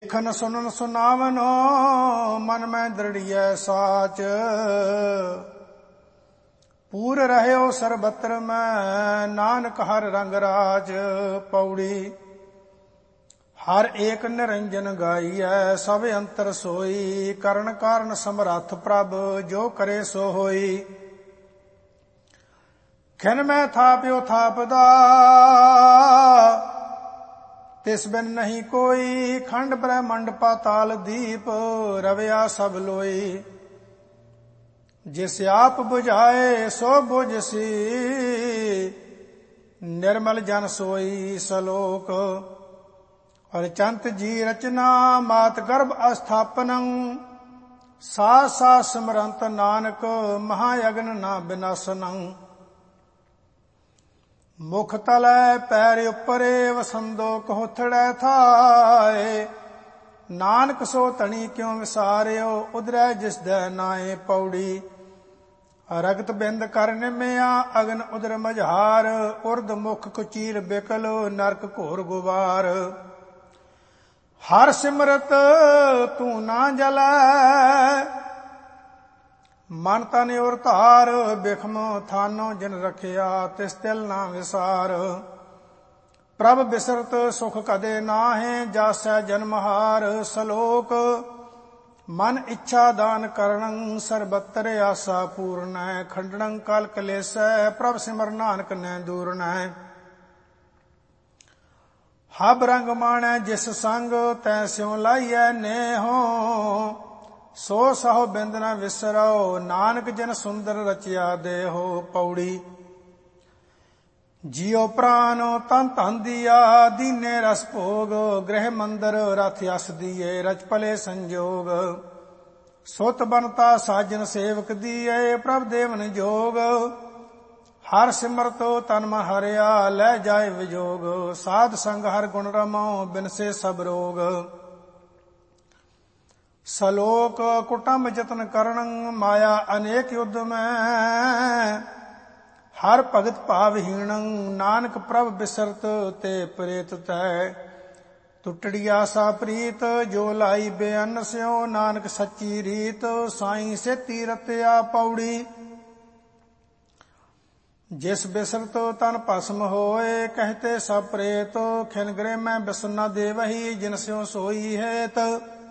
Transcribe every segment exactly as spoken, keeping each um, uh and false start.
ਦੇਖਨ ਸੁਨਨ ਸੁਨਾਵਨ ਮਨ ਮੈਂ ਦ੍ਰਿੜੀਐ ਸਾਚ। ਪੂਰ ਰਹਿਓ ਸਰਬਤਰ ਮੈਂ ਨਾਨਕ ਹਰ ਰੰਗ ਰਾਜ। ਪੌੜੀ। ਹਰ ਏਕ ਨਿਰੰਜਨ ਗਾਈਐ ਸਭ ਅੰਤਰ ਸੋਈ। ਕਰਨ ਕਾਰਨ ਸਮਰੱਥ ਪ੍ਰਭ ਜੋ ਕਰੇ ਸੋ ਹੋਈ। ਖਿਨ ਮੈਂ ਥਾਪਿਓ ਥਾਪਦਾ ਤਿਸ ਬਿਨ ਨਹੀਂ ਕੋਈ। ਖੰਡ ਬ੍ਰਹਮੰਡ ਪਾਤਾਲ ਦੀਪ ਰਵਿਆ ਸਭ ਲੋਈ। ਜਿਸ ਆਪ ਬੁਝਾਏ ਸੋ ਬੁਝਸੀ ਨਿਰਮਲ ਜਨ ਸੋਈ। ਸਲੋਕ। ਔਰ ਚੰਤ ਜੀ ਰਚਨਾ ਮਾਤ ਗਰਭ ਅਸਥਾਪਨੰ। ਸਾਸ ਸਾਸ ਸਿਮਰੰਤ ਨਾਨਕ ਮਹਾਯਗਨ ਨਾ ਬਿਨਾਸਨੰ। ਮੁਖ ਤਲੈ ਪੈਰ ਉਪਰੇ ਵਸੰਦੋ ਕਹੋਥੜੈ ਥਾਏ। ਨਾਨਕ ਸੋ ਧਣੀ ਕਿਉ ਵਿਸਾਰਿਓ ਉਦਰੈ ਜਿਸ ਦੈ ਨਾਏ। ਪੌੜੀ। ਰਗਤ ਬਿੰਦ ਕਰ ਨਿਮਿਆ ਅਗਨ ਉਦਰ ਮਝਾਰ। ਉਰਦ ਮੁਖ ਕੁਚੀਲ ਬਿਕਲ ਨਰਕ ਘੋਰ ਗੁਬਾਰ। ਹਰ ਸਿਮਰਤ ਤੂੰ ਨਾ ਜਲੈ ਮਨ ਤਨ ਔਰ ਧਾਰ। ਬਿਖਮ ਥਾਨੋ ਜਿਨ ਰਖਿਆ ਤਿਸ ਤਿਲ ਨਾ ਵਿਸਾਰ। ਪ੍ਰਭ ਬਿਸਰਤ ਸੁਖ ਕਦੇ ਨਾਹਿ ਜਾਸੈ ਜਨਮਹਾਰ। ਸਲੋਕ। ਮਨ ਇੱਛਾ ਦਾਨ ਕਰਣੰ ਸਰਬਤਰ ਆਸਾ ਪੂਰਨੈ। ਖੰਡਣੰ ਕਲ ਕਲੇਸੈ ਪ੍ਰਭ ਸਿਮਰ ਨਾਨਕ ਨੈ ਦੂਰਨੈ। ਹਬ ਰੰਗ ਮਾਣੈ ਜਿਸ ਸੰਗ ਤੈ ਸਿਉ ਲਾਈਐ ਨੇਹੋ। ਸੋ ਸਹੁ ਬਿੰਦ ਨ ਵਿਸਰਉ ਨਾਨਕ ਜਿਨ ਸੁੰਦਰ ਰਚਿਆ ਦੇਹੋ। ਪੌੜੀ। ਜੀਉ ਪ੍ਰਾਨ ਤਨ ਧਨ ਦੀਆ ਦੀਨੇ ਰਸ ਭੋਗ। ਗ੍ਰਹਿ ਮੰਦਰ ਰਥ ਅਸ ਦੀਏ ਰਚ ਭਲੇ ਸੰਜੋਗ। ਸੁਤ ਬਨਤਾ ਸਾਜਨ ਸੇਵਕ ਦੀਏ ਪ੍ਰਭ ਦੇਵਨ ਜੋਗ। ਹਰ ਸਿਮਰਤੋ ਤਨ ਮਨ ਹਰਿਆ ਲੈ ਜਾਏ ਵਿਜੋਗ। ਸਾਧ ਸੰਗ ਹਰ ਗੁਣ ਰਮੋ ਬਿਨਸੇ ਸਭ ਰੋਗ। ਸਲੋਕ। ਕੁਟੰਬ ਜਤਨ ਕਰਣੰ ਮਾਇਆ ਅਨੇਕ ਯੁੱਧ ਮੈਂ। ਹਰ ਭਗਤ ਭਾਵਹੀਣੰ ਨਾਨਕ ਪ੍ਰਭ ਬਿਸਰਤ ਤੇ ਪ੍ਰੇਤ ਤੈ। ਟੁੱਟੜੀ ਆਸਾ ਪ੍ਰੀਤ ਜੋ ਲਾਈ ਬੇਅੰਨ ਸਿਉ ਨਾਨਕ ਸੱਚੀ ਰੀਤ। ਸਾਈਂ ਸੇਤੀ ਰਤਿਆ। ਪੌੜੀ। ਜਿਸ ਬਿਸਰਤ ਤਨ ਭਸਮ ਹੋਏ ਕਹਤੇ ਸਭ ਪ੍ਰੇਤ। ਖਿਨ ਗ੍ਰਹਿ ਮੈਂ ਬਿਸਨਾ ਦੇਵਹੀ ਜਿਨ ਸਿਉ ਸੋਈ ਹੇਤ।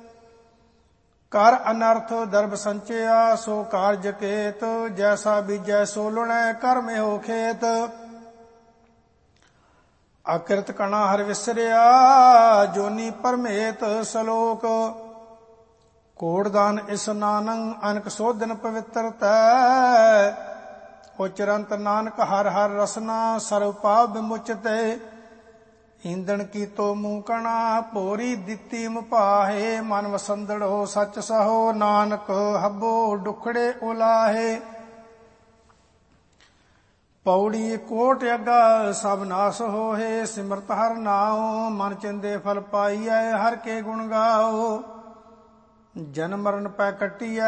ਕਰ ਅਨਰਥ ਦਰਬ ਸੰਚਿਆ ਸੋ ਕਾਰਜ ਕੇਤ। ਜੈਸਾ ਬੀਜੈ ਸੋ ਲੁਣੈ ਕਰਮ ਹੋ ਖੇਤ। ਅਕਿਰਤ ਕਣਾ ਹਰ ਵਿਸਰਿਆ ਜੋਨੀ ਪਰਮੇਤ। ਸਲੋਕ। ਕੋੜਦਾਨ ਇਸਨਾਨੰ ਅਨਕ ਸੋਧਨ ਪਵਿੱਤਰਤੈ। ਉਚਰੰਤ ਨਾਨਕ ਹਰ ਹਰ ਰਸਨਾ ਸਰਵ ਪਾਪ ਵਿਮੁਚਤੇ। ਈਂਦਣ ਕੀਤੋ ਮੂੰਹ ਕਣਾ ਭੋਰੀ ਦਿੱਤੀ ਮੁਪਾਹੇ। ਮਨ ਵਸੰਦੜੋ ਸੱਚ ਸਹੋ ਨਾਨਕ ਹੱਬੋ ਡੁਖੜੇ ਉਲਾਹੇ। ਪੌੜੀ। ਕੋਟ ਅਗਾ ਸਭ ਨਾਸ ਹੋਏ ਸਿਮਰਤ ਹਰ ਨਾਉ। ਮਨ ਚਿੰਦੇ ਫਲ ਪਾਈਐ ਹਰ ਕੇ ਗੁਣ ਗਾਓ। ਜਨਮ ਮਰਨ ਪੈ ਕੱਟੀਐ